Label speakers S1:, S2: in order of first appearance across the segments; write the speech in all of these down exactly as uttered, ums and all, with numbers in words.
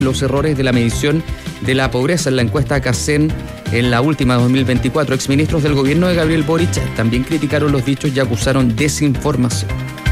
S1: los errores de la medición de la pobreza en la encuesta CACEN en la última dos mil veinticuatro. Exministros del gobierno de Gabriel Boric también criticaron los dichos y acusaron desinformación.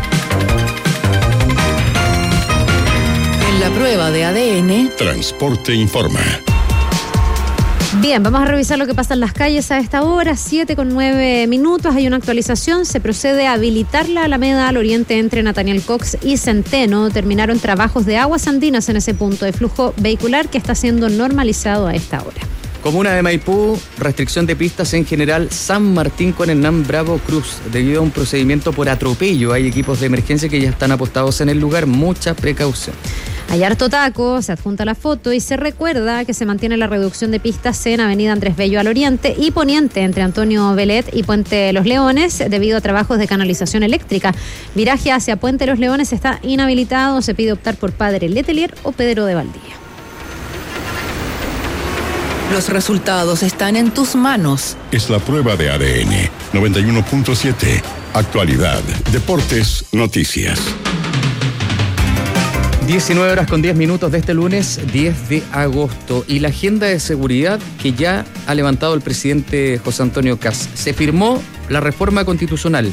S2: En la prueba de A D N,
S3: Transporte Informa.
S4: Bien, vamos a revisar lo que pasa en las calles a esta hora, siete con nueve minutos. Hay una actualización, se procede a habilitar la Alameda al oriente entre Nathaniel Cox y Centeno. Terminaron trabajos de aguas andinas en ese punto de flujo vehicular que está siendo normalizado a esta hora.
S1: Comuna de Maipú, restricción de pistas en general San Martín con Hernán Bravo Cruz, debido a un procedimiento por atropello. Hay equipos de emergencia que ya están apostados en el lugar, mucha precaución.
S4: Hay harto taco, se adjunta la foto y se recuerda que se mantiene la reducción de pistas en Avenida Andrés Bello al oriente y poniente entre Antonio Velet y Puente Los Leones debido a trabajos de canalización eléctrica. Viraje hacia Puente Los Leones está inhabilitado, se pide optar por Padre Letelier o Pedro de Valdía.
S2: Los resultados están en tus manos.
S3: Es la prueba de A D N noventa y uno punto siete. Actualidad, deportes, noticias.
S1: diecinueve horas con diez minutos de este lunes diez de agosto y la agenda de seguridad que ya ha levantado el presidente José Antonio Kast. Se firmó la reforma constitucional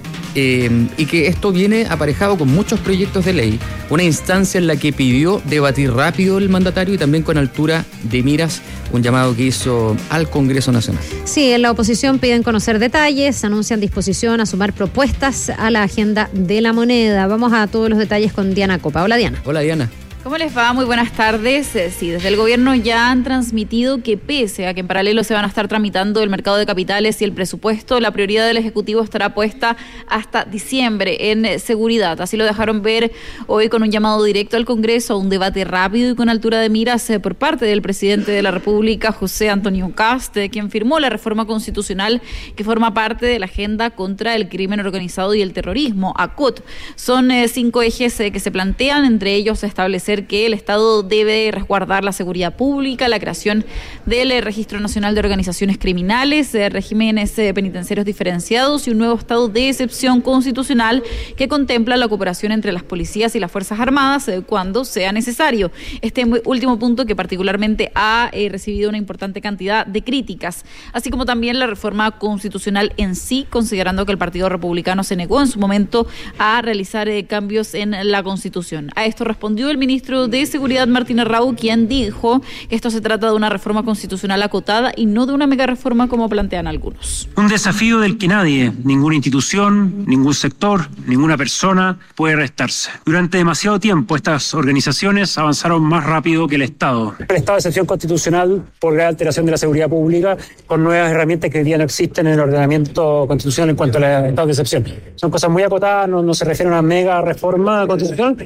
S1: eh, y que esto viene aparejado con muchos proyectos de ley, una instancia en la que pidió debatir rápido el mandatario y también con altura de miras, un llamado que hizo al Congreso Nacional.
S4: Sí, en la oposición piden conocer detalles, anuncian disposición a sumar propuestas a la agenda de la moneda. Vamos a todos los detalles con Diana Copa. Hola, Diana.
S1: Hola, Diana.
S5: ¿Cómo les va? Muy buenas tardes. Sí, desde el gobierno ya han transmitido que pese a que en paralelo se van a estar tramitando el mercado de capitales y el presupuesto, la prioridad del Ejecutivo estará puesta hasta diciembre en seguridad. Así lo dejaron ver hoy con un llamado directo al Congreso a un debate rápido y con altura de miras por parte del presidente de la República, José Antonio Kast, quien firmó la reforma constitucional que forma parte de la agenda contra el crimen organizado y el terrorismo, A C O T. Son eh, cinco ejes eh, que se plantean, entre ellos establecer que el Estado debe resguardar la seguridad pública, la creación del Registro Nacional de Organizaciones Criminales, eh, regímenes eh, penitenciarios diferenciados y un nuevo estado de excepción constitucional que contempla la cooperación entre las policías y las Fuerzas Armadas eh, cuando sea necesario. Este último punto que particularmente ha eh, recibido una importante cantidad de críticas, así como también la reforma constitucional en sí, considerando que el Partido Republicano se negó en su momento a realizar eh, cambios en la Constitución. A esto respondió el ministro de Seguridad, Martín Arrau, quien dijo que esto se trata de una reforma constitucional acotada y no de una mega reforma como plantean algunos.
S6: Un desafío del que nadie, ninguna institución, ningún sector, ninguna persona puede restarse. Durante demasiado tiempo estas organizaciones avanzaron más rápido que el Estado.
S7: El estado de excepción constitucional por la alteración de la seguridad pública con nuevas herramientas que hoy día no existen en el ordenamiento constitucional en cuanto al estado de excepción. Son cosas muy acotadas, no, no se refiere a una mega reforma constitucional.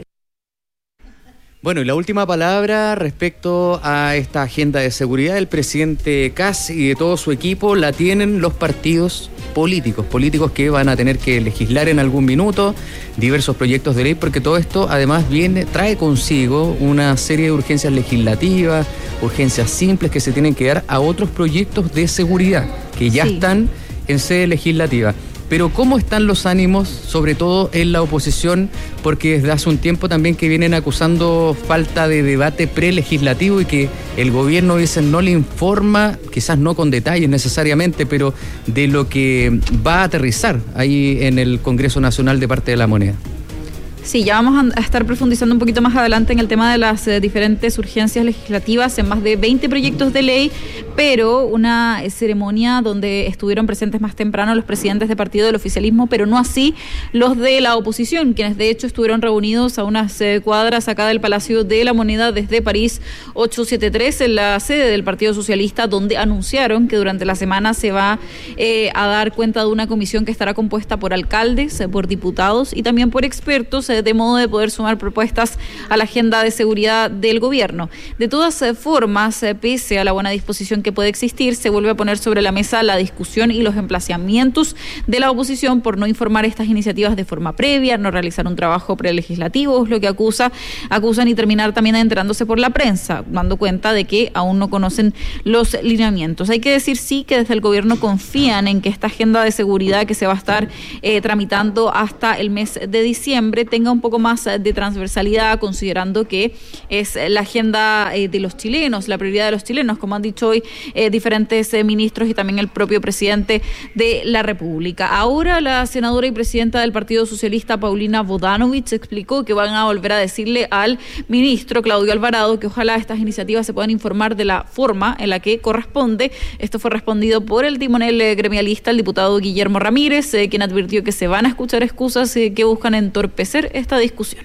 S1: Bueno, y la última palabra respecto a esta agenda de seguridad del presidente Kast y de todo su equipo la tienen los partidos políticos, políticos que van a tener que legislar en algún minuto diversos proyectos de ley, porque todo esto además viene, trae consigo una serie de urgencias legislativas, urgencias simples que se tienen que dar a otros proyectos de seguridad que ya sí están en sede legislativa. Pero ¿cómo están los ánimos, sobre todo en la oposición? Porque desde hace un tiempo también que vienen acusando falta de debate prelegislativo y que el gobierno, dicen, no le informa, quizás no con detalles necesariamente, pero de lo que va a aterrizar ahí en el Congreso Nacional de parte de la moneda.
S5: Sí, ya vamos a estar profundizando un poquito más adelante en el tema de las eh, diferentes urgencias legislativas en más de veinte proyectos de ley, pero una eh, ceremonia donde estuvieron presentes más temprano los presidentes de partido del oficialismo, pero no así los de la oposición, quienes de hecho estuvieron reunidos a unas eh, cuadras acá del Palacio de la Moneda desde París ochocientos setenta y tres, en la sede del Partido Socialista, donde anunciaron que durante la semana se va eh, a dar cuenta de una comisión que estará compuesta por alcaldes, eh, por diputados y también por expertos, eh, de modo de poder sumar propuestas a la agenda de seguridad del gobierno. De todas formas, pese a la buena disposición que puede existir, se vuelve a poner sobre la mesa la discusión y los emplazamientos de la oposición por no informar estas iniciativas de forma previa, no realizar un trabajo prelegislativo, es lo que acusa, acusan y terminar también enterándose por la prensa, dando cuenta de que aún no conocen los lineamientos. Hay que decir sí que desde el gobierno confían en que esta agenda de seguridad que se va a estar eh, tramitando hasta el mes de diciembre tenga tenga un poco más de transversalidad, considerando que es la agenda eh, de los chilenos, la prioridad de los chilenos, como han dicho hoy eh, diferentes eh, ministros y también el propio presidente de la República. Ahora la senadora y presidenta del Partido Socialista, Paulina Bodanovich, explicó que van a volver a decirle al ministro Claudio Alvarado que ojalá estas iniciativas se puedan informar de la forma en la que corresponde. Esto fue respondido por el timonel eh, gremialista, el diputado Guillermo Ramírez, eh, quien advirtió que se van a escuchar excusas eh, que buscan entorpecer esta discusión.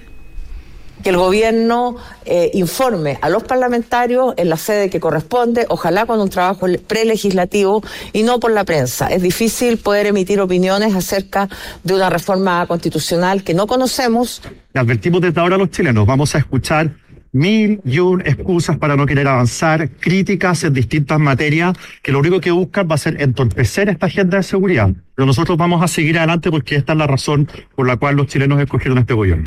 S8: Que el gobierno eh, informe a los parlamentarios en la sede que corresponde, ojalá con un trabajo prelegislativo y no por la prensa. Es difícil poder emitir opiniones acerca de una reforma constitucional que no conocemos.
S9: Le advertimos desde ahora a los chilenos, vamos a escuchar mil y un excusas para no querer avanzar, críticas en distintas materias, que lo único que buscan va a ser entorpecer esta agenda de seguridad. Pero nosotros vamos a seguir adelante porque esta es la razón por la cual los chilenos escogieron este gobierno.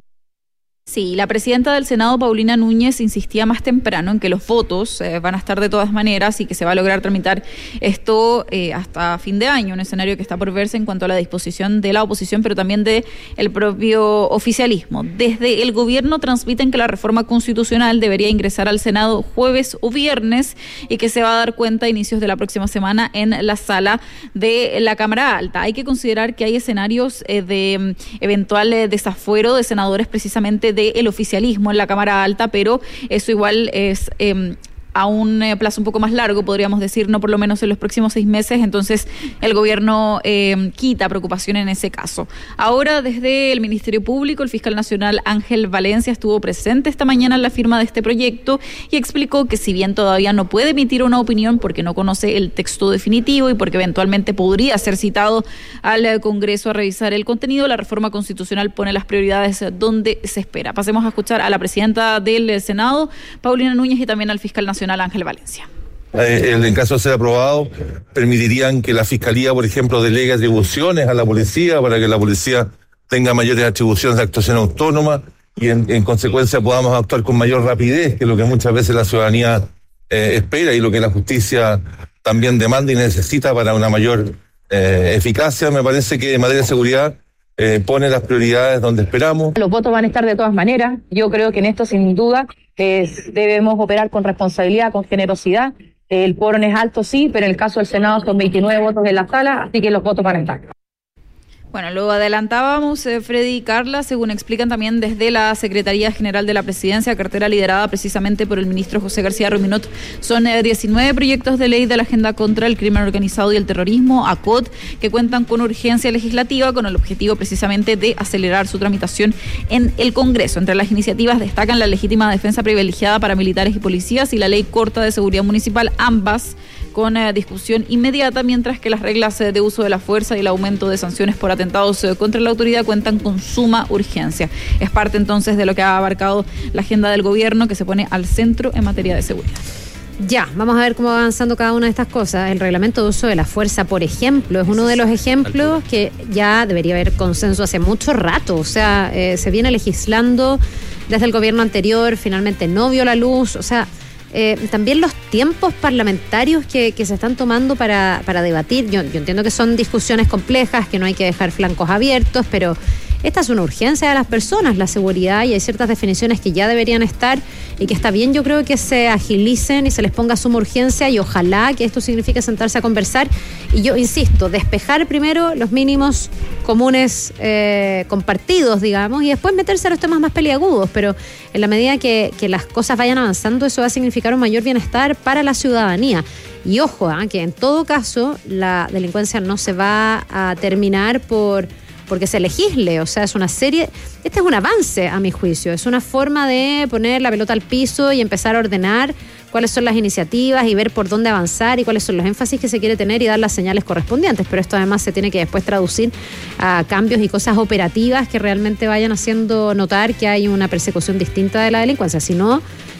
S5: Sí, la presidenta del Senado, Paulina Núñez, insistía más temprano en que los votos eh, van a estar de todas maneras y que se va a lograr tramitar esto eh, hasta fin de año, un escenario que está por verse en cuanto a la disposición de la oposición, pero también de el propio oficialismo. Desde el gobierno transmiten que la reforma constitucional debería ingresar al Senado jueves o viernes y que se va a dar cuenta a inicios de la próxima semana en la sala de la Cámara Alta. Hay que considerar que hay escenarios eh, de eventual eh, desafuero de senadores precisamente del oficialismo en la Cámara Alta, pero eso igual es eh, a un eh, plazo un poco más largo, podríamos decir, no por lo menos en los próximos seis meses, entonces el gobierno eh, quita preocupación en ese caso. Ahora, desde el Ministerio Público, el fiscal nacional Ángel Valencia estuvo presente esta mañana en la firma de este proyecto y explicó que si bien todavía no puede emitir una opinión porque no conoce el texto definitivo y porque eventualmente podría ser citado al Congreso a revisar el contenido, la reforma constitucional pone las prioridades donde se espera. Pasemos a escuchar a la presidenta del Senado, Paulina Núñez, y también al fiscal nacional Ángel Valencia.
S10: Eh, en caso de ser aprobado, permitirían que la Fiscalía, por ejemplo, delegue atribuciones a la policía para que la policía tenga mayores atribuciones de actuación autónoma y en, en consecuencia podamos actuar con mayor rapidez, que es lo que muchas veces la ciudadanía eh, espera y lo que la justicia también demanda y necesita para una mayor eh, eficacia. Me parece que en materia de seguridad eh, pone las prioridades donde esperamos.
S11: Los votos van a estar de todas maneras. Yo creo que en esto, sin duda, eh, debemos operar con responsabilidad, con generosidad. El quórum es alto, sí, pero en el caso del Senado son veintinueve votos en la sala, así que los votos van a estar.
S5: Bueno, lo adelantábamos, eh, Freddy y Carla, según explican también desde la Secretaría General de la Presidencia, cartera liderada precisamente por el ministro José García Ruminot. Son eh, diecinueve proyectos de ley de la Agenda contra el Crimen Organizado y el Terrorismo, A C O T, que cuentan con urgencia legislativa con el objetivo precisamente de acelerar su tramitación en el Congreso. Entre las iniciativas destacan la legítima defensa privilegiada para militares y policías y la ley corta de seguridad municipal, ambas con eh, discusión inmediata, mientras que las reglas eh, de uso de la fuerza y el aumento de sanciones por atentados eh, contra la autoridad cuentan con suma urgencia. Es parte entonces de lo que ha abarcado la agenda del gobierno, que se pone al centro en materia de seguridad.
S4: Ya, vamos a ver cómo va avanzando cada una de estas cosas. El reglamento de uso de la fuerza, por ejemplo, es uno de los ejemplos que ya debería haber consenso hace mucho rato. O sea, eh, se viene legislando desde el gobierno anterior, finalmente no vio la luz. O sea, Eh, también los tiempos parlamentarios que, que se están tomando para, para debatir. Yo, yo entiendo que son discusiones complejas, que no hay que dejar flancos abiertos, pero esta es una urgencia de las personas, la seguridad, y hay ciertas definiciones que ya deberían estar y que está bien, yo creo, que se agilicen y se les ponga suma urgencia, y ojalá que esto signifique sentarse a conversar. Y yo insisto, despejar primero los mínimos comunes eh, compartidos, digamos, y después meterse a los temas más peliagudos, pero en la medida que, que las cosas vayan avanzando, eso va a significar un mayor bienestar para la ciudadanía. Y ojo, ¿eh? que en todo caso la delincuencia no se va a terminar por porque se legisle, o sea, es una serie, este es un avance a mi juicio, es una forma de poner la pelota al piso y empezar a ordenar cuáles son las iniciativas y ver por dónde avanzar y cuáles son los énfasis que se quiere tener y dar las señales correspondientes, pero esto además se tiene que después traducir a cambios y cosas operativas que realmente vayan haciendo notar que hay una persecución distinta de la delincuencia, si no,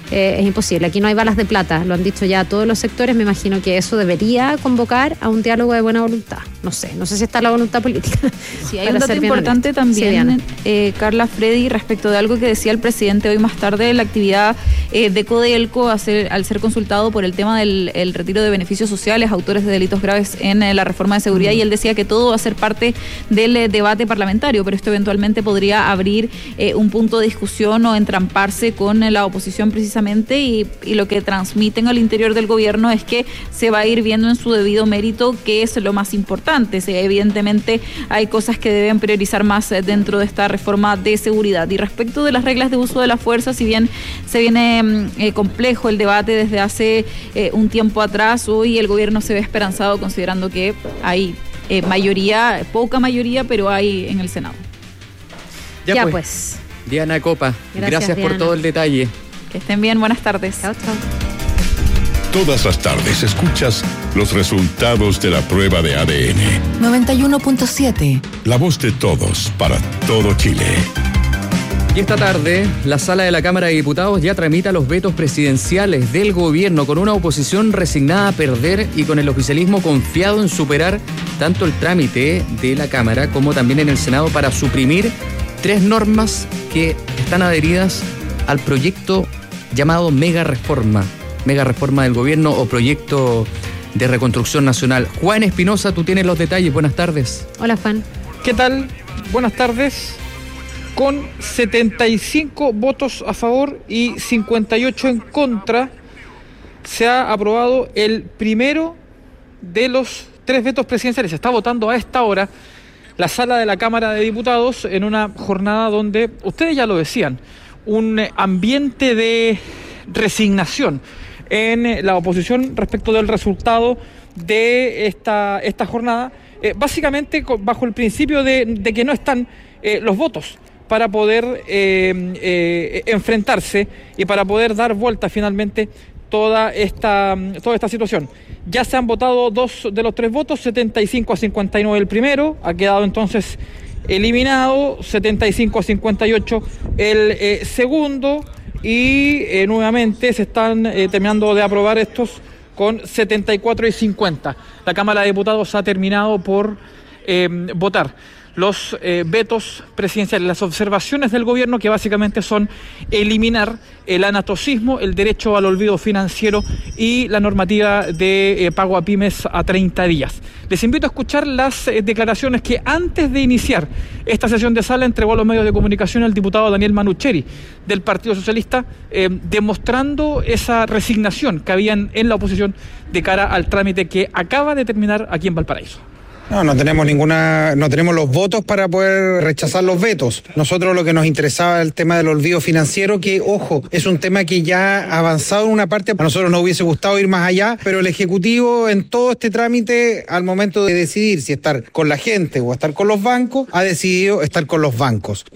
S4: eh, es imposible. Aquí no hay balas de plata, lo han dicho ya todos los sectores. Me imagino que eso debería convocar a un diálogo de buena voluntad. No sé, no sé si está la voluntad política.
S5: Sí, hay un dato importante también, sí, eh, Carla, Freddy, respecto de algo que decía el presidente hoy más tarde, la actividad eh, de Codelco al ser, al ser consultado por el tema del el retiro de beneficios sociales a autores de delitos graves en eh, la reforma de seguridad, mm. y él decía que todo va a ser parte del eh, debate parlamentario, pero esto eventualmente podría abrir eh, un punto de discusión o entramparse con eh, la oposición precisamente, y, y lo que transmiten al interior del gobierno es que se va a ir viendo en su debido mérito qué es lo más importante. Sí, evidentemente hay cosas que deben priorizar más eh, dentro de esta reforma de seguridad. Y respecto de las reglas de uso de la fuerza, si bien se viene eh, complejo el debate desde hace eh, un tiempo atrás, hoy el gobierno se ve esperanzado considerando que hay eh, mayoría, poca mayoría, pero hay en el Senado.
S1: Ya,
S4: ya
S1: pues.
S4: pues.
S1: Diana Copa, gracias, gracias por todo el detalle.
S5: Que estén bien, buenas tardes.
S4: Chao, chao.
S3: Todas las tardes escuchas los resultados de la prueba de A D N.
S2: noventa y uno punto siete.
S3: La voz de todos para todo Chile.
S1: Y esta tarde, la sala de la Cámara de Diputados ya tramita los vetos presidenciales del gobierno, con una oposición resignada a perder y con el oficialismo confiado en superar tanto el trámite de la Cámara como también en el Senado para suprimir tres normas que están adheridas al proyecto llamado Mega Reforma. Mega Reforma del Gobierno o Proyecto de Reconstrucción Nacional. Juan Espinosa, tú tienes los detalles. Buenas tardes.
S4: Hola, Juan.
S12: ¿Qué tal? Buenas tardes. Con setenta y cinco votos a favor y cincuenta y ocho en contra, se ha aprobado el primero de los tres vetos presidenciales. Se está votando a esta hora la sala de la Cámara de Diputados en una jornada donde, ustedes ya lo decían, un ambiente de resignación en la oposición respecto del resultado de esta, esta jornada, eh, básicamente bajo el principio de, de que no están eh, los votos para poder eh, eh, enfrentarse y para poder dar vuelta finalmente toda esta, toda esta situación. Ya se han votado dos de los tres votos, setenta y cinco a cincuenta y nueve el primero, ha quedado entonces eliminado, setenta y cinco a cincuenta y ocho el eh, segundo. Y eh, nuevamente se están eh, terminando de aprobar estos con setenta y cuatro y cincuenta. La Cámara de Diputados ha terminado por eh, votar los eh, vetos presidenciales, las observaciones del gobierno, que básicamente son eliminar el anatocismo, el derecho al olvido financiero y la normativa de eh, pago a pymes a treinta días. Les invito a escuchar las eh, declaraciones que antes de iniciar esta sesión de sala entregó a los medios de comunicación el diputado Daniel Manucheri del Partido Socialista, eh, demostrando esa resignación que había en, en la oposición de cara al trámite que acaba de terminar aquí en Valparaíso.
S13: No, no tenemos ninguna, no tenemos los votos para poder rechazar los vetos. Nosotros lo que nos interesaba el tema del olvido financiero, que, ojo, es un tema que ya ha avanzado en una parte. A nosotros nos hubiese gustado ir más allá, pero el Ejecutivo en todo este trámite, al momento de decidir si estar con la gente o estar con los bancos, ha decidido estar con los bancos.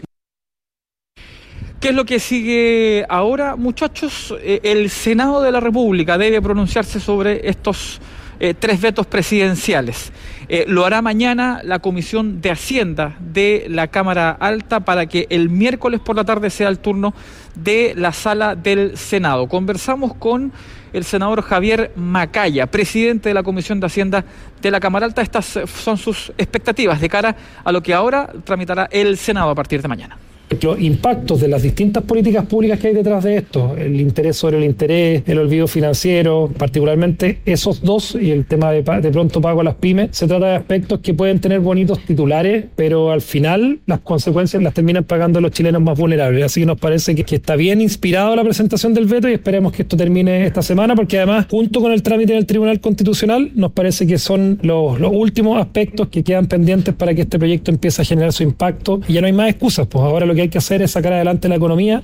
S12: ¿Qué es lo que sigue ahora, muchachos? Eh, el Senado de la República debe pronunciarse sobre estos eh, tres vetos presidenciales. Eh, lo hará mañana la Comisión de Hacienda de la Cámara Alta para que el miércoles por la tarde sea el turno de la sala del Senado. Conversamos con el senador Javier Macaya, presidente de la Comisión de Hacienda de la Cámara Alta. Estas son sus expectativas de cara a lo que ahora tramitará el Senado a partir de mañana.
S7: Los impactos de las distintas políticas públicas que hay detrás de esto, el interés sobre el interés, el olvido financiero, particularmente esos dos, y el tema de, de pronto pago a las pymes, se trata de aspectos que pueden tener bonitos titulares, pero al final las consecuencias las terminan pagando los chilenos más vulnerables. Así que nos parece que, que está bien inspirado la presentación del veto y esperemos que esto termine esta semana, porque además, junto con el trámite en el Tribunal Constitucional, nos parece que son los, los últimos aspectos que quedan pendientes para que este proyecto empiece a generar su impacto, y ya no hay más excusas, pues ahora lo que hay que hacer es sacar adelante la economía.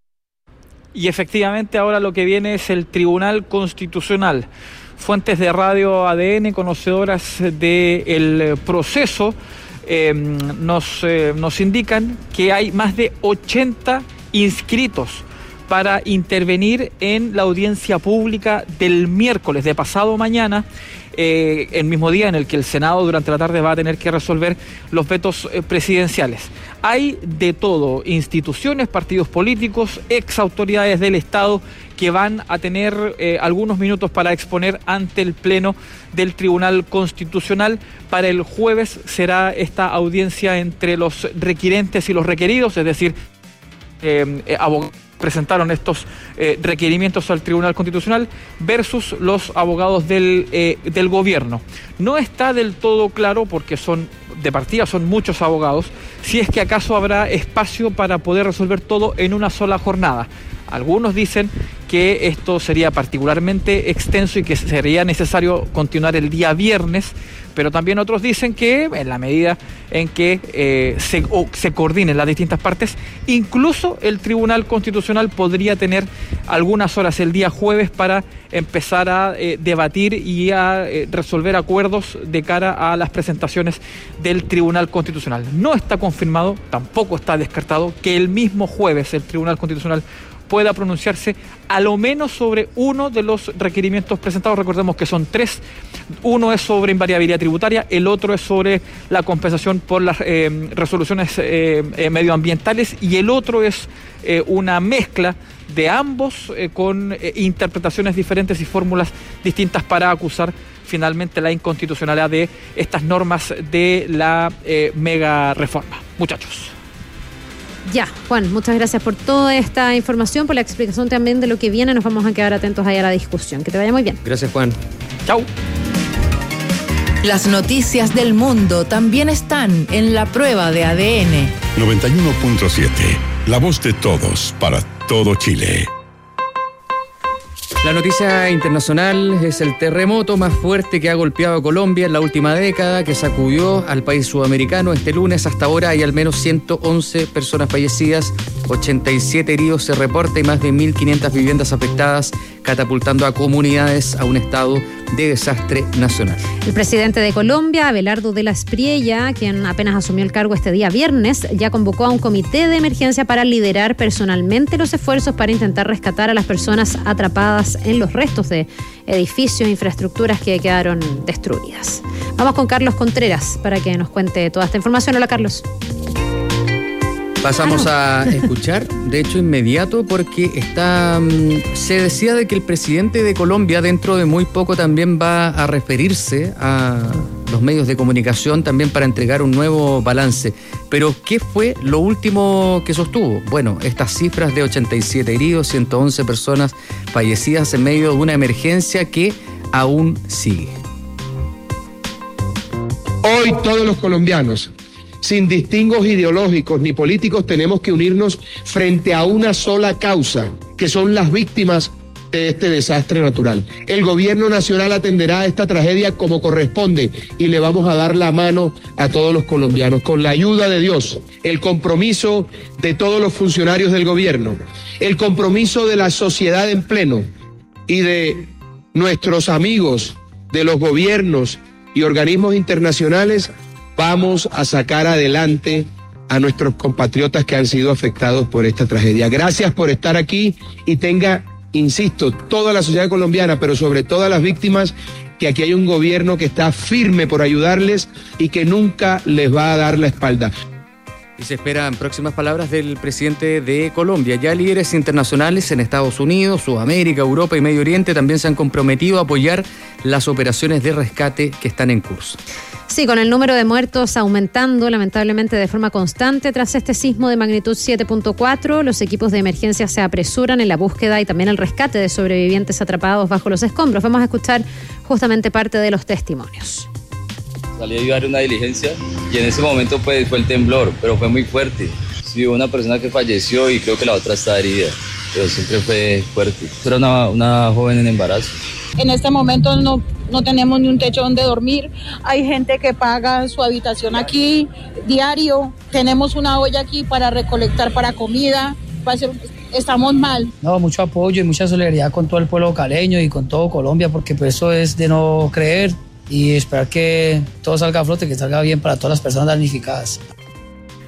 S12: Y efectivamente ahora lo que viene es el Tribunal Constitucional. Fuentes de Radio A D N, conocedoras del proceso, eh, nos, eh, nos indican que hay más de ochenta inscritos para intervenir en la audiencia pública del miércoles de pasado mañana, eh, el mismo día en el que el Senado durante la tarde va a tener que resolver los vetos eh, presidenciales. Hay de todo, instituciones, partidos políticos, ex autoridades del Estado que van a tener eh, algunos minutos para exponer ante el Pleno del Tribunal Constitucional. Para el jueves será esta audiencia entre los requirentes y los requeridos, es decir, eh, eh, abogados presentaron estos eh, requerimientos al Tribunal Constitucional versus los abogados del, eh, del gobierno. No está del todo claro, porque son de partida son muchos abogados, si es que acaso habrá espacio para poder resolver todo en una sola jornada. Algunos dicen que esto sería particularmente extenso y que sería necesario continuar el día viernes, pero también otros dicen que en la medida en que eh, se, o, se coordinen las distintas partes, incluso el Tribunal Constitucional podría tener algunas horas el día jueves para empezar a eh, debatir y a eh, resolver acuerdos de cara a las presentaciones del Tribunal Constitucional. No está confirmado, tampoco está descartado que el mismo jueves el Tribunal Constitucional pueda pronunciarse a lo menos sobre uno de los requerimientos presentados. Recordemos que son tres. Uno es sobre invariabilidad tributaria, el otro es sobre la compensación por las eh, resoluciones eh, eh, medioambientales y el otro es eh, una mezcla de ambos eh, con eh, interpretaciones diferentes y fórmulas distintas para acusar finalmente la inconstitucionalidad de estas normas de la eh, mega reforma. Muchachos.
S4: Ya, Juan, muchas gracias por toda esta información, por la explicación también de lo que viene. Nos vamos a quedar atentos ahí a la discusión. Que te vaya muy bien.
S1: Gracias, Juan.
S12: Chau.
S2: Las noticias del mundo también están en la prueba de A D N.
S3: noventa y uno punto siete, la voz de todos para todo Chile.
S1: La noticia internacional es el terremoto más fuerte que ha golpeado a Colombia en la última década, que sacudió al país sudamericano este lunes. Hasta ahora hay al menos ciento once personas fallecidas, ochenta y siete heridos se reporta y más de mil quinientas viviendas afectadas, catapultando a comunidades a un estado de desastre nacional.
S4: El presidente de Colombia, Abelardo de la Espriella, quien apenas asumió el cargo este día viernes, ya convocó a un comité de emergencia para liderar personalmente los esfuerzos para intentar rescatar a las personas atrapadas en los restos de edificios e infraestructuras que quedaron destruidas. Vamos con Carlos Contreras para que nos cuente toda esta información. Hola, Carlos.
S1: Pasamos ah, no. a escuchar, de hecho inmediato, porque está se decía de que el presidente de Colombia dentro de muy poco también va a referirse a los medios de comunicación también para entregar un nuevo balance. Pero ¿qué fue lo último que sostuvo? Bueno, estas cifras de ochenta y siete heridos, ciento once personas fallecidas en medio de una emergencia que aún sigue.
S14: Hoy todos los colombianos, sin distingos ideológicos ni políticos, tenemos que unirnos frente a una sola causa, que son las víctimas de este desastre natural. El gobierno nacional atenderá a esta tragedia como corresponde y le vamos a dar la mano a todos los colombianos, con la ayuda de Dios, el compromiso de todos los funcionarios del gobierno, el compromiso de la sociedad en pleno y de nuestros amigos de los gobiernos y organismos internacionales. Vamos a sacar adelante a nuestros compatriotas que han sido afectados por esta tragedia. Gracias por estar aquí y tenga, insisto, toda la sociedad colombiana, pero sobre todo a las víctimas, que aquí hay un gobierno que está firme por ayudarles y que nunca les va a dar la espalda.
S1: Y se esperan próximas palabras del presidente de Colombia. Ya líderes internacionales en Estados Unidos, Sudamérica, Europa y Medio Oriente también se han comprometido a apoyar las operaciones de rescate que están en curso.
S4: Sí, con el número de muertos aumentando lamentablemente de forma constante tras este sismo de magnitud siete punto cuatro, los equipos de emergencia se apresuran en la búsqueda y también el rescate de sobrevivientes atrapados bajo los escombros. Vamos a escuchar justamente parte de los testimonios.
S15: Salí a ayudar una diligencia y en ese momento pues fue el temblor, pero fue muy fuerte. Sí, hubo una persona que falleció y creo que la otra está herida, pero siempre fue fuerte. Era una, una joven en embarazo.
S16: En este momento no, no tenemos ni un techo donde dormir. Hay gente que paga su habitación aquí diario. Tenemos una olla aquí para recolectar para comida. Va a ser, estamos mal.
S17: No, mucho apoyo y mucha solidaridad con todo el pueblo caleño y con todo Colombia, porque pues eso es de no creer y esperar que todo salga a flote, que salga bien para todas las personas damnificadas.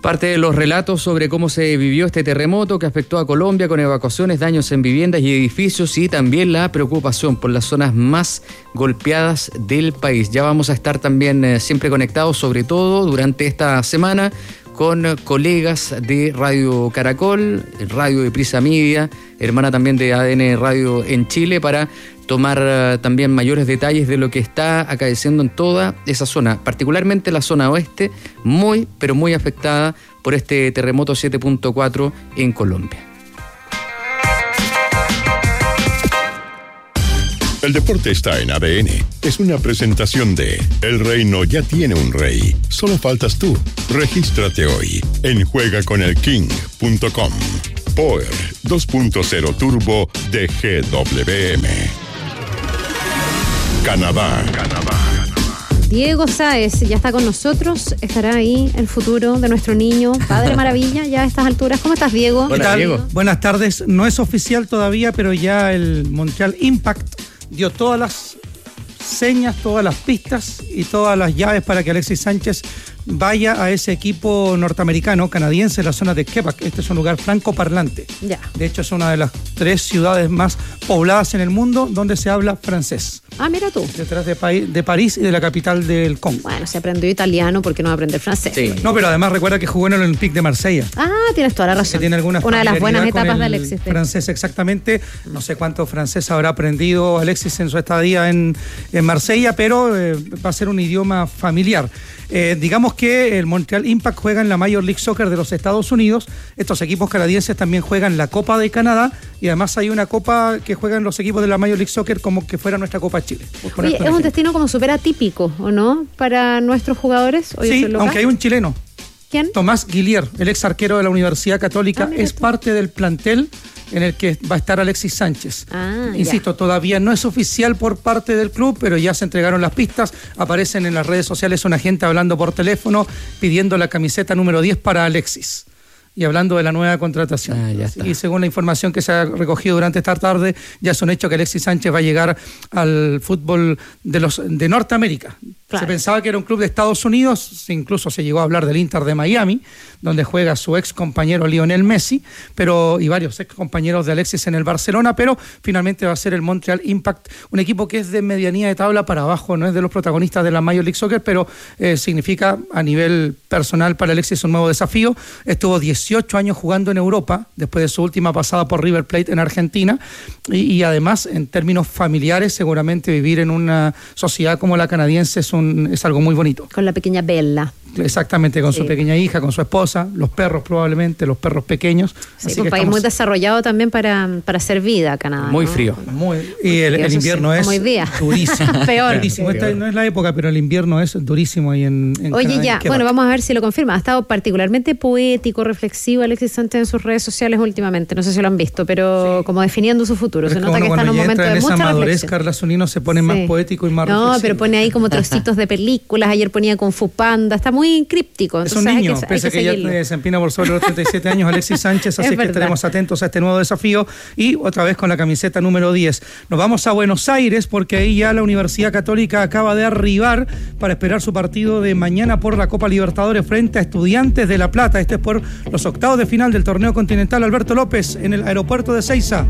S1: Parte de los relatos sobre cómo se vivió este terremoto que afectó a Colombia con evacuaciones, daños en viviendas y edificios y también la preocupación por las zonas más golpeadas del país. Ya vamos a estar también eh, siempre conectados, sobre todo durante esta semana, con colegas de Radio Caracol, Radio de Prisa Media, hermana también de A D N Radio en Chile, para tomar uh, también mayores detalles de lo que está acaeciendo en toda esa zona, particularmente la zona oeste, muy, pero muy afectada por este terremoto siete punto cuatro en Colombia.
S3: El deporte está en A D N. Es una presentación de El Reino ya tiene un rey. Solo faltas tú. Regístrate hoy en juega con el king punto com. Power dos punto cero Turbo de G W M. Canadá. Canadá.
S4: Diego Sáez ya está con nosotros, estará ahí el futuro de nuestro niño, Padre Maravilla, ya a estas alturas. ¿Cómo estás, Diego?
S18: Hola, Diego. Buenas tardes. No es oficial todavía, pero ya el Montreal Impact dio todas las señas, todas las pistas y todas las llaves para que Alexis Sánchez vaya a ese equipo norteamericano, canadiense, en la zona de Quebec. Este es un lugar francoparlante.
S4: Ya.
S18: De hecho, es una de las tres ciudades más pobladas en el mundo donde se habla francés.
S4: Ah, mira tú.
S18: Detrás de, pa- de París y de la capital del Congo.
S4: Bueno, se aprendió italiano, ¿por qué no va a aprender francés?
S18: Sí. No, pero además recuerda que jugó en el Olympique de Marsella.
S4: Ah, tienes toda la razón.
S18: Que tiene alguna
S4: Una de las buenas
S18: familiaridad
S4: etapas
S18: con
S4: de
S18: el
S4: Alexis.
S18: Francés, exactamente. No sé cuánto francés habrá aprendido Alexis en su estadía en, en Marsella, pero eh, va a ser un idioma familiar. Eh, digamos que el Montreal Impact juega en la Major League Soccer de los Estados Unidos. Estos equipos canadienses también juegan la Copa de Canadá y además hay una copa que juegan los equipos de la Major League Soccer como que fuera nuestra Copa Chile.
S4: Oye, es un destino como súper atípico, ¿o no? Para nuestros jugadores. Hoy
S18: sí, aunque hay un chileno.
S4: ¿Quién?
S18: Tomás Guillier, el ex arquero de la Universidad Católica, ah, es parte del plantel en el que va a estar Alexis Sánchez.
S4: Ah,
S18: Insisto,
S4: ya.
S18: Todavía no es oficial por parte del club, pero ya se entregaron las pistas. Aparecen en las redes sociales una gente hablando por teléfono pidiendo la camiseta número diez para Alexis. Y hablando de la nueva contratación.
S1: Ah, ya está.
S18: Y según la información que se ha recogido durante esta tarde, ya es un hecho que Alexis Sánchez va a llegar al fútbol de los de Norteamérica. Claro. Se pensaba que era un club de Estados Unidos, incluso se llegó a hablar del Inter de Miami, donde juega su ex compañero Lionel Messi, pero y varios ex compañeros de Alexis en el Barcelona, pero finalmente va a ser el Montreal Impact, un equipo que es de medianía de tabla para abajo, no es de los protagonistas de la Major League Soccer, pero eh, significa a nivel personal para Alexis un nuevo desafío. Estuvo dieciocho años jugando en Europa, después de su última pasada por River Plate en Argentina, y, y además en términos familiares seguramente vivir en una sociedad como la canadiense es un es algo muy bonito.
S4: Con la pequeña Bella.
S18: Exactamente, con
S4: sí.
S18: su pequeña hija, con su esposa, los perros probablemente, los perros pequeños.
S4: Sí, es un país estamos... muy desarrollado también para, para hacer vida, Canadá.
S1: Muy
S4: ¿no?
S1: frío.
S18: Muy, y el, el invierno sí, es
S4: hoy día.
S18: durísimo.
S4: Peor.
S18: Durísimo. Esta no es la época, pero el invierno es durísimo ahí en, en
S4: Oye,
S18: Canadá,
S4: ya,
S18: en
S4: bueno, vamos a ver si lo confirma. Ha estado particularmente poético, reflexivo Alexis Sánchez en sus redes sociales últimamente. No sé si lo han visto, pero sí. como definiendo su futuro.
S18: Pero
S4: se nota que está en un momento de mucha
S18: madurez,
S4: reflexión.
S18: Carla Zunino se pone sí. más poético y más
S4: No,
S18: reflexivo.
S4: pero pone ahí como trocitos de películas. Ayer ponía Kung Fu Panda. Está muy críptico.
S18: Es un niño,
S4: que,
S18: pese a que, que ya se empina por sobre los treinta y siete años Alexis Sánchez, así que estaremos atentos a este nuevo desafío y otra vez con la camiseta número diez. Nos vamos a Buenos Aires porque ahí ya la Universidad Católica acaba de arribar para esperar su partido de mañana por la Copa Libertadores frente a Estudiantes de La Plata. Este es por los octavos de final del torneo continental. Alberto López en el aeropuerto de Seiza.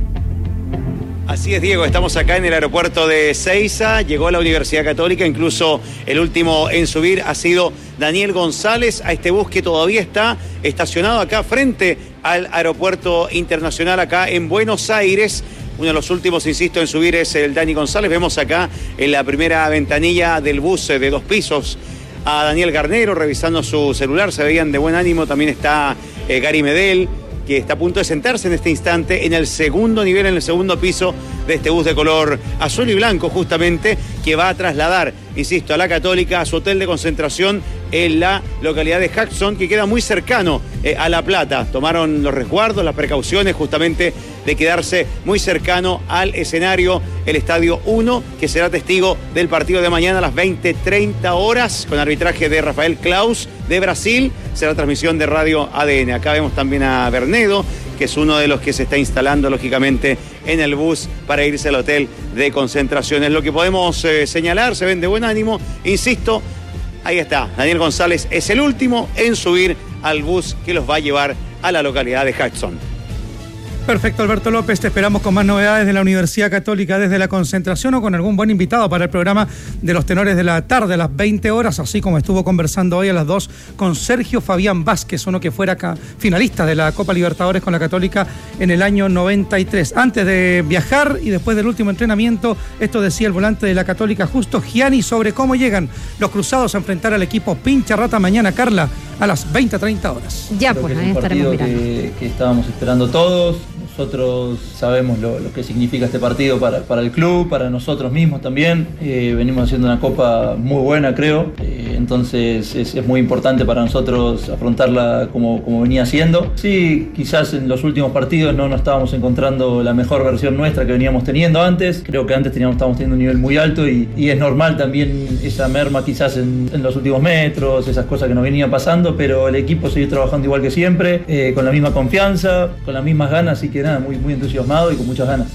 S19: Así es, Diego, estamos acá en el aeropuerto de Seiza, llegó la Universidad Católica, incluso el último en subir ha sido Daniel González a este bus que todavía está estacionado acá frente al aeropuerto internacional acá en Buenos Aires. Uno de los últimos, insisto, en subir es el Dani González. Vemos acá en la primera ventanilla del bus de dos pisos a Daniel Garnero revisando su celular, se veían de buen ánimo, también está eh, Gary Medel, que está a punto de sentarse en este instante en el segundo nivel, en el segundo piso de este bus de color azul y blanco, justamente, que va a trasladar, insisto, a la Católica a su hotel de concentración en la localidad de Jackson, que queda muy cercano eh, a La Plata. Tomaron los resguardos, las precauciones, justamente, de quedarse muy cercano al escenario, el Estadio uno, que será testigo del partido de mañana a las veinte treinta horas, con arbitraje de Rafael Claus de Brasil. Será transmisión de Radio A D N. Acá vemos también a Bernedo, que es uno de los que se está instalando, lógicamente, en el bus para irse al hotel de concentración. Es lo que podemos eh, señalar, se ven de buen ánimo. Insisto, ahí está, Daniel González es el último en subir al bus que los va a llevar a la localidad de Hudson.
S18: Perfecto, Alberto López, te esperamos con más novedades de la Universidad Católica desde la concentración o con algún buen invitado para el programa de los tenores de la tarde a las veinte horas, así como estuvo conversando hoy a las dos con Sergio Fabián Vázquez, uno que fuera finalista de la Copa Libertadores con la Católica en el año noventa y tres. Antes de viajar y después del último entrenamiento, esto decía el volante de la Católica, Justo Gianni, sobre cómo llegan los cruzados a enfrentar al equipo Pincha Rata mañana, Carla, a las veinte treinta horas.
S4: Ya, pues ahí estaremos mirando.
S20: Que, que estábamos esperando todos. Nosotros sabemos lo, lo que significa este partido para, para el club, para nosotros mismos también. Eh, venimos haciendo una copa muy buena, creo. Eh, entonces es, es muy importante para nosotros afrontarla como, como venía siendo. Sí, quizás en los últimos partidos no nos estábamos encontrando la mejor versión nuestra que veníamos teniendo antes. Creo que antes teníamos, estábamos teniendo un nivel muy alto y, y es normal también esa merma quizás en, en los últimos metros, esas cosas que nos venían pasando, pero el equipo sigue trabajando igual que siempre, eh, con la misma confianza, con las mismas ganas, así que nada, muy, muy entusiasmado y con muchas ganas.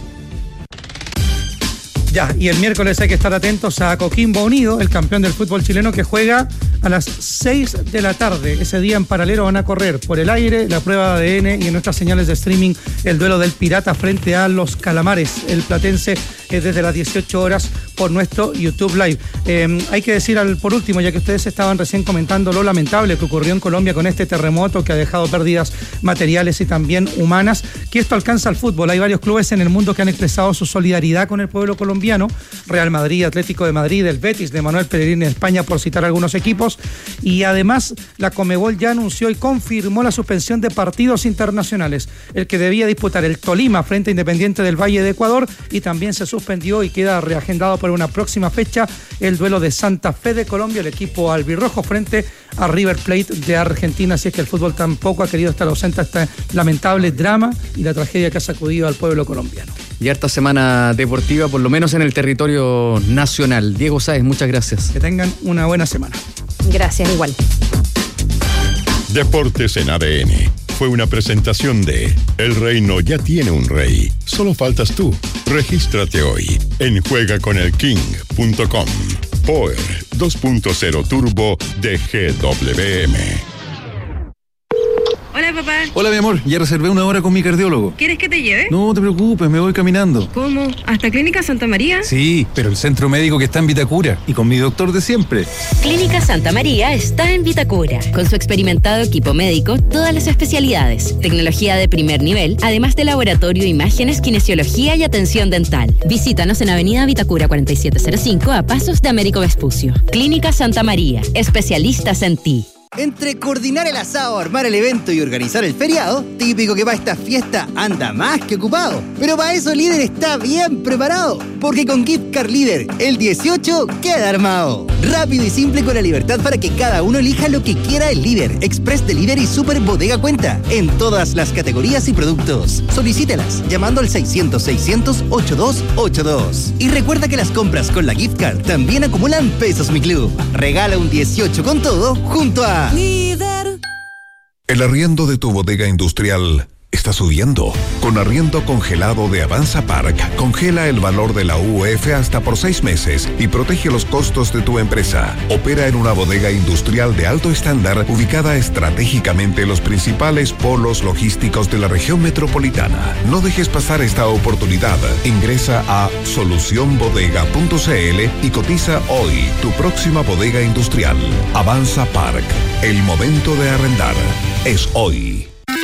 S18: Ya, y el miércoles hay que estar atentos a Coquimbo Unido, el campeón del fútbol chileno, que juega a las seis de la tarde. Ese día en paralelo van a correr por el aire la prueba de A D N y en nuestras señales de streaming el duelo del Pirata frente a los Calamares. El platense es desde las dieciocho horas por nuestro YouTube Live. Eh, hay que decir al, por último, ya que ustedes estaban recién comentando lo lamentable que ocurrió en Colombia con este terremoto que ha dejado pérdidas materiales y también humanas, que esto alcanza al fútbol. Hay varios clubes en el mundo que han expresado su solidaridad con el pueblo colombiano. Real Madrid, Atlético de Madrid, el Betis de Manuel Pellegrini en España, por citar algunos equipos. Y además la Conmebol ya anunció y confirmó la suspensión de partidos internacionales. El que debía disputar el Tolima frente a Independiente del Valle de Ecuador, y también se suspendió y queda reagendado para una próxima fecha el duelo de Santa Fe de Colombia, el equipo albirrojo frente a River Plate de Argentina. Así es que el fútbol tampoco ha querido estar ausente a este lamentable drama y la tragedia que ha sacudido al pueblo colombiano.
S1: Y harta semana deportiva, por lo menos en el territorio nacional. Diego Sáez, muchas gracias.
S18: Que tengan una buena semana.
S4: Gracias, igual.
S3: Deportes en A D N. Fue una presentación de El Reino ya tiene un rey. Solo faltas tú. Regístrate hoy en juega con el king punto com. Power dos punto cero Turbo de G W M.
S21: Hola, papá.
S22: Hola, mi amor. Ya reservé una hora con mi cardiólogo.
S21: ¿Quieres que te lleve?
S22: No te preocupes, me voy caminando.
S21: ¿Cómo? ¿Hasta Clínica Santa María?
S22: Sí, pero el centro médico que está en Vitacura y con mi doctor de siempre.
S23: Clínica Santa María está en Vitacura. Con su experimentado equipo médico, todas las especialidades, tecnología de primer nivel, además de laboratorio, imágenes, kinesiología y atención dental. Visítanos en Avenida Vitacura cuarenta y siete cero cinco a pasos de Américo Vespucio. Clínica Santa María, especialistas en ti.
S24: Entre coordinar el asado, armar el evento y organizar el feriado, típico que para esta fiesta anda más que ocupado. Pero para eso Líder está bien preparado, porque con Gift Card Líder, el dieciocho queda armado. Rápido y simple con la libertad para que cada uno elija lo que quiera el Líder, Express Delivery y Super Bodega Cuenta, en todas las categorías y productos. Solicítelas llamando al seiscientos seiscientos ochenta y dos ochenta y dos. Y recuerda que las compras con la Gift Card también acumulan pesos Mi Club. Regala un dieciocho con todo junto a Líder.
S25: El arriendo de tu bodega industrial está subiendo. Con arriendo congelado de Avanza Park, congela el valor de la U F hasta por seis meses y protege los costos de tu empresa. Opera en una bodega industrial de alto estándar ubicada estratégicamente en los principales polos logísticos de la región metropolitana. No dejes pasar esta oportunidad. Ingresa a solución bodega punto c l y cotiza hoy tu próxima bodega industrial. Avanza Park. El momento de arrendar es hoy.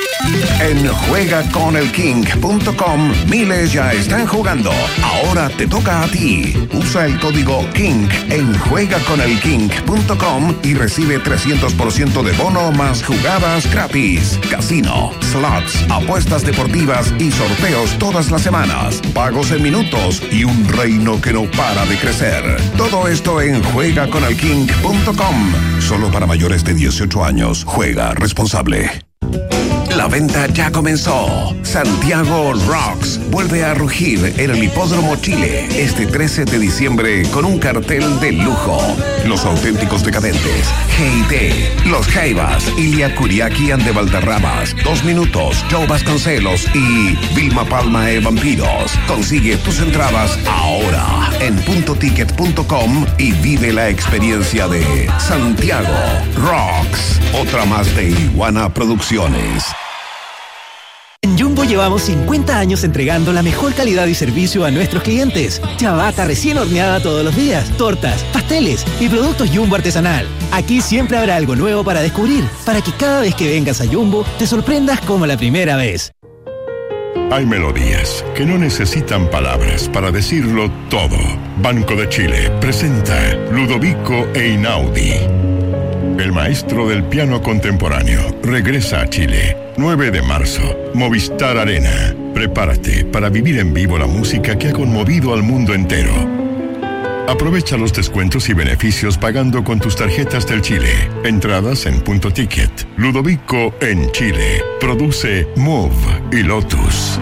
S25: En juega con el king punto com, miles ya están jugando. Ahora te toca a ti. Usa el código KING en juega con el king punto com y recibe trescientos por ciento de bono más jugadas gratis. Casino, slots, apuestas deportivas y sorteos todas las semanas. Pagos en minutos y un reino que no para de crecer. Todo esto en juega con el king punto com. Solo para mayores de dieciocho años. Juega responsable. La venta ya comenzó. Santiago Rocks vuelve a rugir en el Hipódromo Chile este trece de diciembre con un cartel de lujo. Los Auténticos Decadentes, G T, Los Jaivas, Ilia Kuriaki and de Valderramas, Dos Minutos, Joe Vasconcelos y Vilma Palma e Vampiros. Consigue tus entradas ahora en punto ticket punto com y vive la experiencia de Santiago Rocks, otra más de Iguana Producciones.
S6: En Jumbo llevamos cincuenta años entregando la mejor calidad y servicio a nuestros clientes. Ciabatta recién horneada todos los días, tortas, pasteles y productos Jumbo artesanal. Aquí siempre habrá algo nuevo para descubrir, para que cada vez que vengas a Jumbo te sorprendas como la primera vez.
S3: Hay melodías que no necesitan palabras para decirlo todo. Banco de Chile presenta Ludovico Einaudi. El maestro del piano contemporáneo regresa a Chile. nueve de marzo, Movistar Arena. Prepárate para vivir en vivo la música que ha conmovido al mundo entero. Aprovecha los descuentos y beneficios pagando con tus tarjetas del Chile. Entradas en Punto Ticket. Ludovico en Chile. Produce Move y Lotus.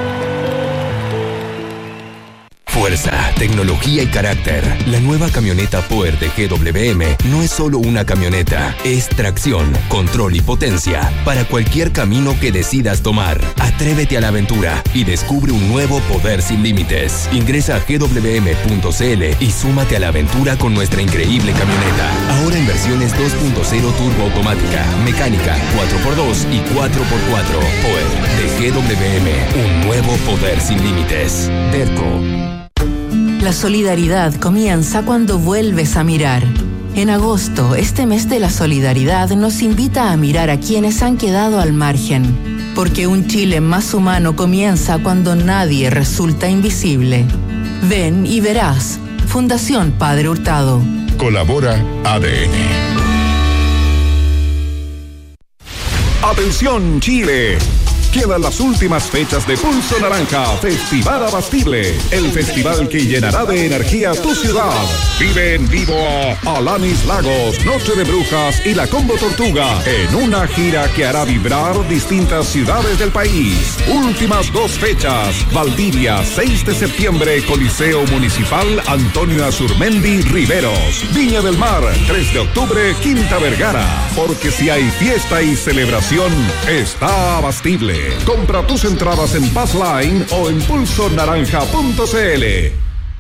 S8: Fuerza, tecnología y carácter. La nueva camioneta Power de G W M no es solo una camioneta, es tracción, control y potencia para cualquier camino que decidas tomar. Atrévete a la aventura y descubre un nuevo poder sin límites. Ingresa a g w m punto c l y súmate a la aventura con nuestra increíble camioneta. Ahora en versiones dos punto cero turbo automática, mecánica, cuatro por dos y cuatro por cuatro. Power de G W M, un nuevo poder sin límites. Derco.
S2: La solidaridad comienza cuando vuelves a mirar. En agosto, este mes de la solidaridad nos invita a mirar a quienes han quedado al margen. Porque un Chile más humano comienza cuando nadie resulta invisible. Ven y verás. Fundación Padre Hurtado.
S3: Colabora A D N.
S9: ¡Atención, Chile! Quedan las últimas fechas de Pulso Naranja, Festival Abastible, el festival que llenará de energía tu ciudad. Vive en vivo a Alanis Lagos, Noche de Brujas y la Combo Tortuga en una gira que hará vibrar distintas ciudades del país. Últimas dos fechas, Valdivia, seis de septiembre, Coliseo Municipal Antonio Azurmendi Riveros. Viña del Mar, tres de octubre, Quinta Vergara. Porque si hay fiesta y celebración, está Abastible. Compra tus entradas en Passline o en pulso naranja punto c l.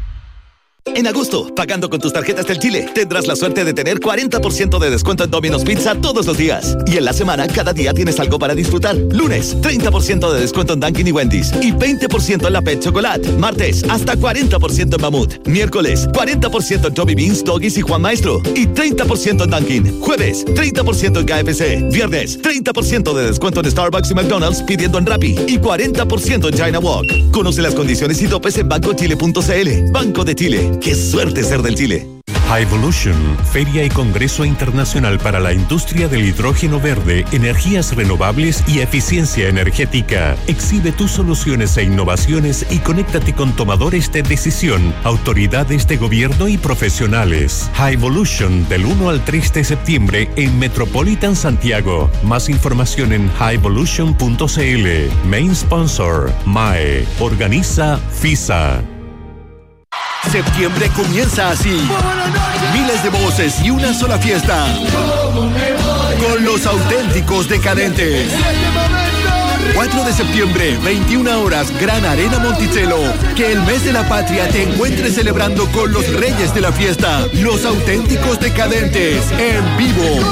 S10: En agosto, pagando con tus tarjetas del Chile, tendrás la suerte de tener cuarenta por ciento de descuento en Domino's Pizza todos los días. Y en la semana, cada día tienes algo para disfrutar. Lunes, treinta por ciento de descuento en Dunkin' y Wendy's. Y veinte por ciento en la Pet Chocolate. Martes, hasta cuarenta por ciento en Mamut. Miércoles, cuarenta por ciento en Toby Beans, Doggies y Juan Maestro. Y treinta por ciento en Dunkin'. Jueves, treinta por ciento en K F C. Viernes, treinta por ciento de descuento en Starbucks y McDonald's pidiendo en Rappi. Y cuarenta por ciento en China Walk. Conoce las condiciones y topes en banco chile punto c l. Banco de Chile. ¡Qué suerte ser del Chile!
S11: Highvolution, Feria y Congreso Internacional para la Industria del Hidrógeno Verde, Energías Renovables y Eficiencia Energética. Exhibe tus soluciones e innovaciones y conéctate con tomadores de decisión, autoridades de gobierno y profesionales. Highvolution del uno al tres de septiembre en Metropolitan Santiago. Más información en highvolution punto c l. Main sponsor, M A E. Organiza FISA.
S9: Septiembre comienza así. Miles de voces y una sola fiesta. Con los auténticos decadentes. cuatro de septiembre, veintiuna horas, Gran Arena Monticello. Que el mes de la patria te encuentre celebrando con los reyes de la fiesta. Los auténticos decadentes. En vivo.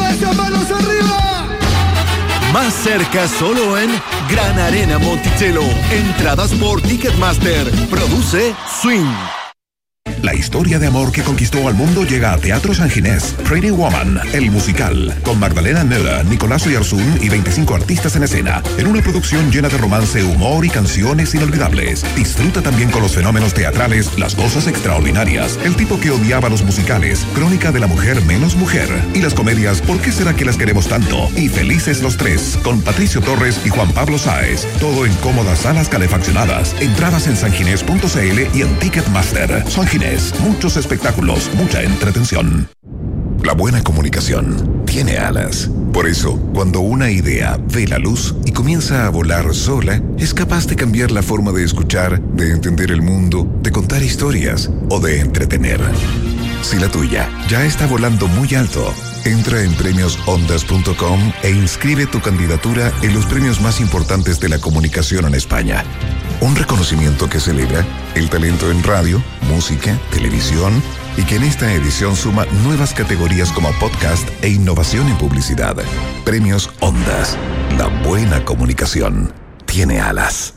S9: Más cerca solo en Gran Arena Monticello. Entradas por Ticketmaster. Produce Swing.
S25: La historia de amor que conquistó al mundo llega a Teatro San Ginés. Pretty Woman, el musical, con Magdalena Nera, Nicolás Oyarzún y veinticinco artistas en escena, en una producción llena de romance, humor y canciones inolvidables. Disfruta también con los fenómenos teatrales Las Cosas Extraordinarias, El tipo que odiaba los musicales, Crónica de la mujer menos mujer, y las comedias ¿Por qué será que las queremos tanto? Y Felices los tres, con Patricio Torres y Juan Pablo Sáez. Todo en cómodas salas calefaccionadas. Entradas en sanginés punto c l y en Ticketmaster. San Ginés. Muchos espectáculos, mucha entretención. La buena comunicación tiene alas. Por eso, cuando una idea ve la luz y comienza a volar sola, es capaz de cambiar la forma de escuchar, de entender el mundo, de contar historias o de entretener. Si la tuya ya está volando muy alto, entra en premios ondas punto com e inscribe tu candidatura en los premios más importantes de la comunicación en España. Un reconocimiento que celebra el talento en radio, música, televisión y que en esta edición suma nuevas categorías como podcast e innovación en publicidad. Premios Ondas. La buena comunicación tiene alas.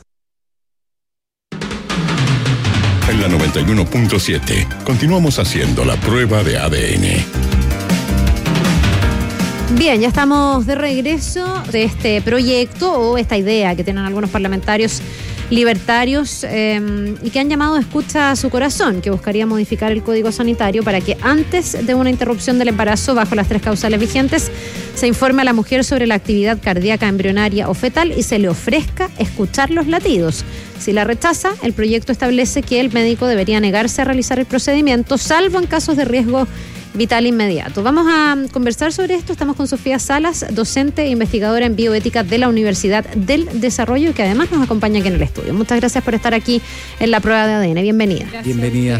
S3: En la noventa y uno punto siete continuamos haciendo la prueba de A D N.
S4: Bien, ya estamos de regreso de este proyecto o esta idea que tienen algunos parlamentarios libertarios eh, y que han llamado Escucha a su corazón, que buscaría modificar el Código Sanitario para que antes de una interrupción del embarazo bajo las tres causales vigentes se informe a la mujer sobre la actividad cardíaca embrionaria o fetal y se le ofrezca escuchar los latidos. Si la rechaza, el proyecto establece que el médico debería negarse a realizar el procedimiento, salvo en casos de riesgo vital inmediato. Vamos a conversar sobre esto. Estamos con Sofía Salas, docente e investigadora en bioética de la Universidad del Desarrollo, y que además nos acompaña aquí en el estudio. Muchas gracias por estar aquí en la prueba de A D N. Bienvenida.
S1: Gracias. Bienvenida,